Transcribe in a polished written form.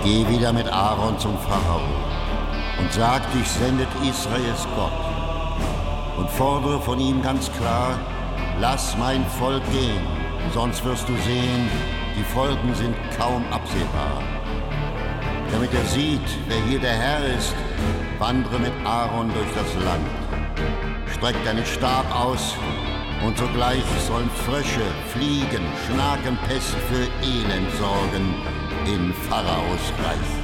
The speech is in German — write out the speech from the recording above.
Geh wieder mit Aaron zum Pharao und sag, dich sendet Israels Gott. Und fordere von ihm ganz klar, lass mein Volk gehen, sonst wirst du sehen, die Folgen sind kaum absehbar. Damit er sieht, wer hier der Herr ist, wandere mit Aaron durch das Land. Streck deinen Stab aus und sogleich sollen Frösche, Fliegen, Schnakenpest für Elend sorgen in Pharaos Reich.